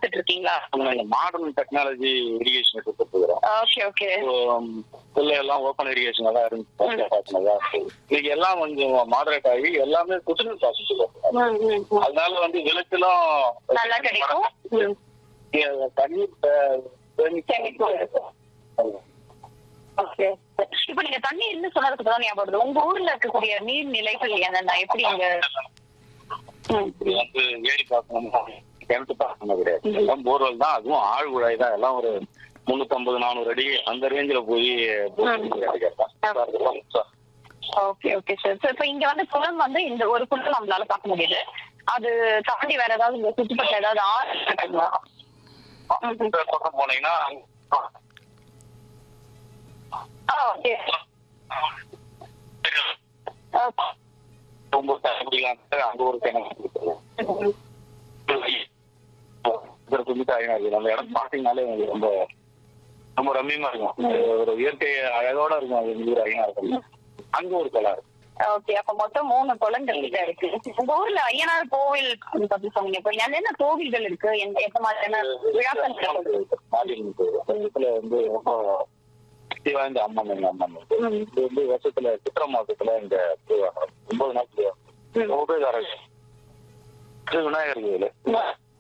கொடுத்துட்டு இருக்கீங்களா? Modern technology irrigation கொடுத்துருக்குறோம். Okay okay. எல்லாம் ஓப்பன் இரிகேஷன் தான் இருந்துச்சு. இன்னைக்கு எல்லாம் கொஞ்சம் மாடரேட் ஆகி எல்லாமே குடிநீர் பாசனம். அதனால வந்து விளைச்சலும் நல்லா கிடைக்கும். தண்ணீர் இப்ப நீங்க தண்ணீர்னு சொன்னதுக்கு தான் ஞாபகம் வருது. உங்க ஊர்ல இருக்கக்கூடிய நீர் நிலைகள் என்னென்ன, எப்படி இங்க வந்து ஏரி பாசனம் கிணத்து பாசனம் கிடையாது, எல்லாம் போர்வெல் தான். அதுவும் ஆழ் குழாய் தான். எல்லாம் ஒரு 350-400 அடி அந்த ரேஞ்சில போய். Okay okay sir. இப்ப இங்க வந்து குளம் வந்து இந்த ஒரு குளம் நம்மளால பார்க்க முடியுது. அது தாண்டி வேற ஏதாவது இந்த சுற்றுப்பட்ட ஏதாவது ஆறு இருக்குங்களா? போனீங்கன்னா அங்க ஒரு கிணறு அந்த இடம் பாத்தீங்கன்னாலே ரொம்ப ரொம்ப ரம்மியமா இருக்கும். ஒரு இயற்கை அழகோட இருக்கும். அது ஊர் ஐயா இருக்கும். அங்க ஒரு குளம் இருக்கு. ஓகே. அப்ப மொத்தம் 3 குளங்கள் கிட்ட இருக்கு. உங்க ஊர்ல ஐயனார் கோவில் பத்தி சொன்னீங்க. இப்ப என்னென்ன கோவில்கள் இருக்கு, எந்த மாதிரியான விழாக்கள் வந்து ரொம்ப சக்தி வாய்ந்த அம்மன். எங்க அம்மன் இது வந்து வருஷத்துல சித்திரை மாசத்துல இந்த 9 நாள் விநாயகர் கோவில்